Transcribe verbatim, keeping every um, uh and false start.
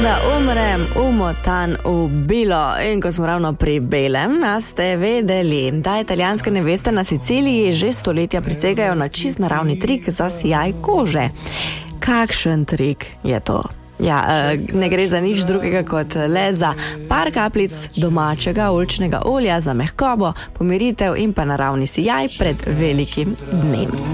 Da umrem umotan v bilo. In ko smo ravno pri belem, a ste vedeli, da italijanske neveste na Siciliji že stoletja prisegajo na čist naravni trik za sijaj kože. Kakšen trik je to? Ja, ne gre za nič drugega kot le za par kapljic domačega oljčnega olja za mehkobo, pomiritev in pa naravni sijaj pred velikim dnem.